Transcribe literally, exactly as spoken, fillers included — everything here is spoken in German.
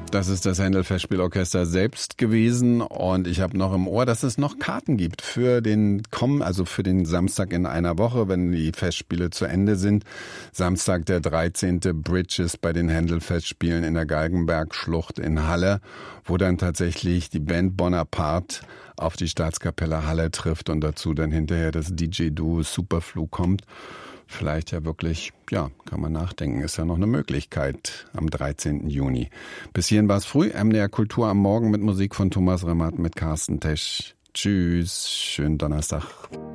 Das ist das Händel-Festspielorchester selbst gewesen und ich habe noch im Ohr, dass es noch Karten gibt für den Komm, also für den Samstag in einer Woche, wenn die Festspiele zu Ende sind. Samstag der dreizehnte Bridges bei den Händel-Festspielen in der Galgenbergschlucht in Halle, wo dann tatsächlich die Band Bonaparte auf die Staatskapelle Halle trifft und dazu dann hinterher das D J-Duo Superflu kommt. Vielleicht ja wirklich, ja, kann man nachdenken, ist ja noch eine Möglichkeit am dreizehnten Juni. Bis hierhin war es früh, M D R Kultur am Morgen mit Musik von Thomas Remmert, mit Carsten Tesch. Tschüss, schönen Donnerstag.